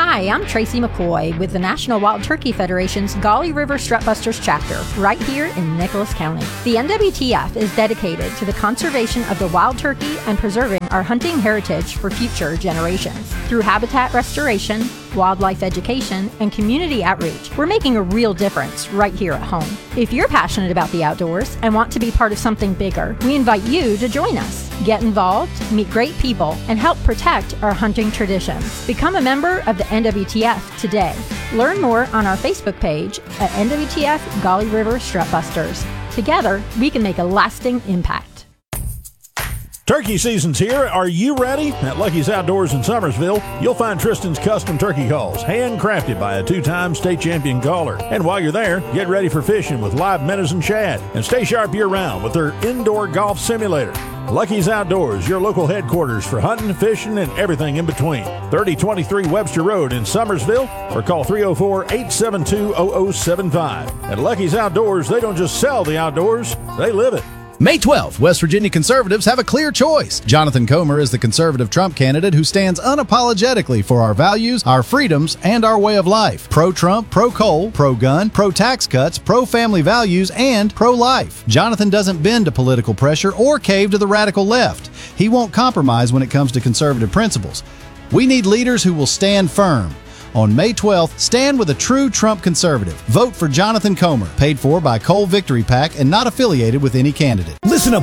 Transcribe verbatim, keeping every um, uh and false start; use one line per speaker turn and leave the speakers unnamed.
Hi, I'm Tracy McCoy with the National Wild Turkey Federation's Gauley River Strutbusters chapter, right here in Nicholas County. The N W T F is dedicated to the conservation of the wild turkey and preserving our hunting heritage for future generations. Through habitat restoration, wildlife education, and community outreach, we're making a real difference right here at home. If you're passionate about the outdoors and want to be part of something bigger, we invite you to join us. Get involved, meet great people, and help protect our hunting traditions. Become a member of the N W T F today. Learn more on our Facebook page at N W T F Gauley River Strutbusters. Together, we can make a lasting impact.
Turkey season's here. Are you ready? At Lucky's Outdoors in Summersville, you'll find Tristan's custom turkey calls, handcrafted by a two-time state champion caller. And while you're there, get ready for fishing with live minnows and shad. And stay sharp year-round with their indoor golf simulator. Lucky's Outdoors, your local headquarters for hunting, fishing, and everything in between. thirty twenty-three Webster Road in Summersville, or call three oh four, eight seven two, oh oh seven five. At Lucky's Outdoors, they don't just sell the outdoors, they live it.
May twelfth, West Virginia conservatives have a clear choice. Jonathan Comer is the conservative Trump candidate who stands unapologetically for our values, our freedoms, and our way of life. Pro-Trump, pro-coal, pro-gun, pro-tax cuts, pro-family values, and pro-life. Jonathan doesn't bend to political pressure or cave to the radical left. He won't compromise when it comes to conservative principles. We need leaders who will stand firm. On May twelfth, stand with a true Trump conservative. Vote for Jonathan Comer, paid for by Coal Victory PAC and not affiliated with any candidate.
Listen up.